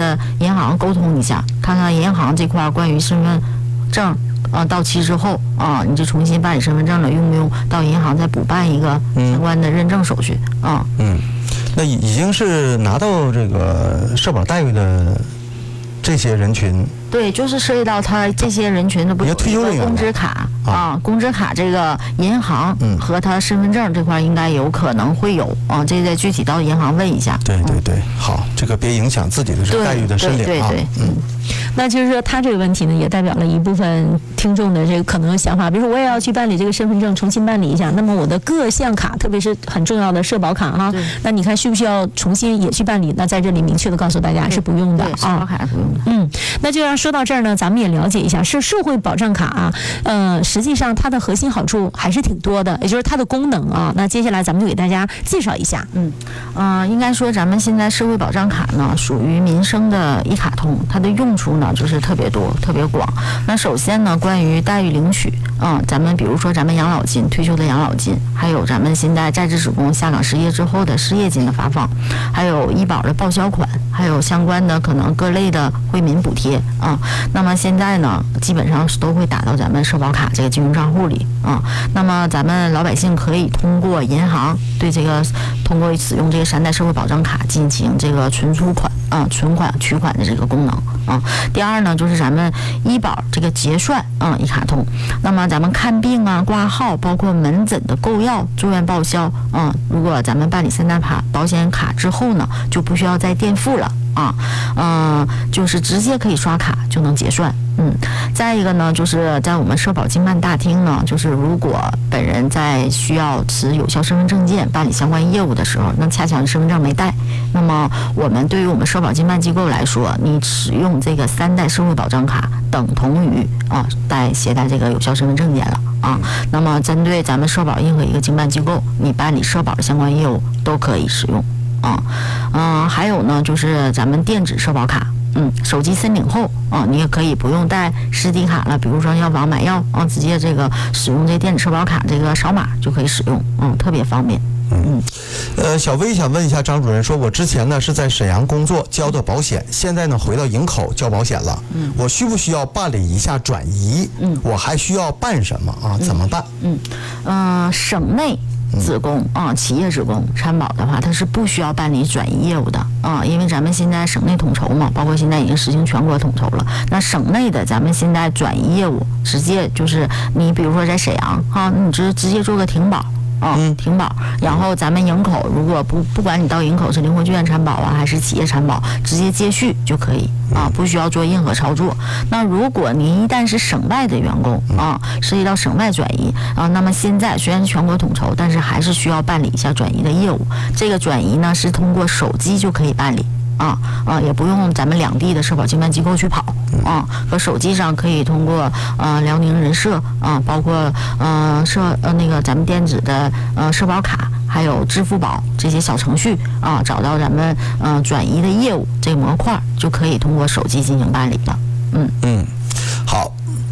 的银行沟通一下，看看银行这块关于身份证到期之后你就重新办理身份证了，用不用到银行再补办一个相关的认证手续那已经是拿到这个社保待遇的这些人群。 对，就是涉及到他这些人群的不有一个工资卡工资卡这个银行和他身份证这块应该有可能会有这个具体到银行问一下。 对对对，好，这个别影响自己的这个待遇的申领对， 那就是说他这个问题呢，也代表了一部分听众的这个可能想法，比如说我也要去办理这个身份证，重新办理一下，那么我的各项卡，特别是很重要的社保卡那你看需不需要重新也去办理？那在这里明确的告诉大家是不用的社保卡是不用的。 那就要说到这儿呢，咱们也了解一下，是社会保障卡实际上它的核心好处还是挺多的，也就是它的功能那接下来咱们就给大家介绍一下。 应该说咱们现在社会保障卡呢属于民生的一卡通，它的用处呢就是特别多特别广。那首先呢，关于待遇领取咱们比如说咱们养老金，退休的养老金，还有咱们现在在职职工下岗失业之后的失业金的发放，还有医保的报销款，还有相关的可能各类的惠民补贴那么现在呢基本上都会打到咱们社保卡这个金融账户里那么咱们老百姓可以通过银行对这个通过使用这个3代社会保障卡进行这个存储款存款取款的这个功能第二呢，就是咱们医保这个结算一卡通。那么咱们看病挂号，包括门诊的购药、住院报销如果咱们办理3代保险卡之后呢，就不需要再垫付了就是直接可以刷卡就能结算。再一个呢，就是在我们社保经办大厅呢，就是如果本人在需要持有效身份证件办理相关业务的时候，那恰巧你身份证没带，那么我们对于我们社保经办机构来说，你使用这个3代社会保障卡等同于携带这个有效身份证件了那么针对咱们社保任何一个经办机构，你办理社保的相关业务都可以使用还有呢，就是咱们电子社保卡。手机申领后你也可以不用带实体卡了，比如说药房买药直接这个使用这电子社保卡这个扫码就可以使用特别方便。 小薇想问一下张主任，说我之前呢是在沈阳工作交的保险，现在呢回到营口交保险了我需不需要办理一下转移我还需要办什么怎么办？ 省内职工企业职工参保的话，它是不需要办理转移业务的因为咱们现在省内统筹嘛，包括现在已经实行全国统筹了。那省内的咱们现在转移业务，直接就是你比如说在沈阳你直接做个停保停保，然后咱们营口如果不管你到营口是灵活剧院参保还是企业参保，直接接续就可以不需要做任何操作。那如果您一旦是省外的员工涉及到省外转移那么现在虽然是全国统筹，但是还是需要办理一下转移的业务。这个转移呢是通过手机就可以办理也不用咱们两地的社保经办机构去跑和手机上可以通过辽宁人社包括那个咱们电子的社保卡还有支付宝这些小程序找到咱们转移的业务这个模块，就可以通过手机进行办理了。 好。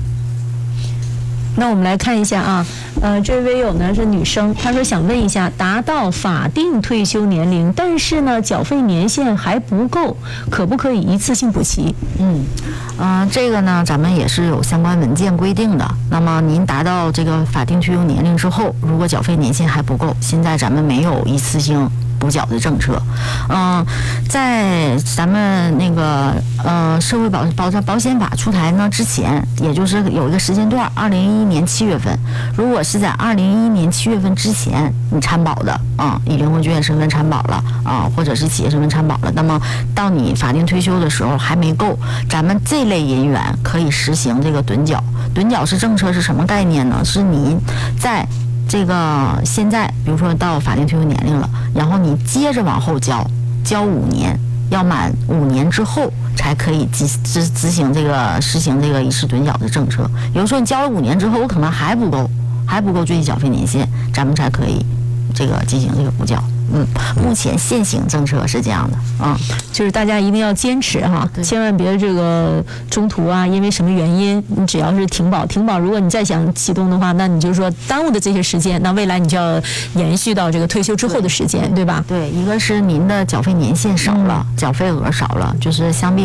那我们来看一下这位友呢是女生，她说想问一下，达到法定退休年龄，但是呢缴费年限还不够，可不可以一次性补齐？ 这个呢咱们也是有相关文件规定的。那么您达到这个法定退休年龄之后，如果缴费年限还不够，现在咱们没有一次性补缴的政策。在咱们那个社会保险法出台呢之前，也就是有一个时间段，2011年7月份，如果是在2011年7月份之前你参保的以灵活剧院身份参保了或者是企业身份参保了，那么到你法定退休的时候还没够，咱们这类人员可以实行这个趸缴。趸缴是政策是什么概念呢？是您在这个现在比如说到法定退休年龄了，然后你接着往后交5年，要满5年之后才可以实行这个一次趸缴的政策。也就是说你交了5年之后，我可能还不够最低缴费年限，咱们才可以这个进行这个补缴。目前现行政策是这样的就是大家一定要坚持千万别这个中途因为什么原因你只要是停保，如果你再想启动的话，那你就是说耽误的这些时间，那未来你就要延续到这个退休之后的时间，对吧？ 对，一个是您的缴费年限少了，缴费额少了，就是相比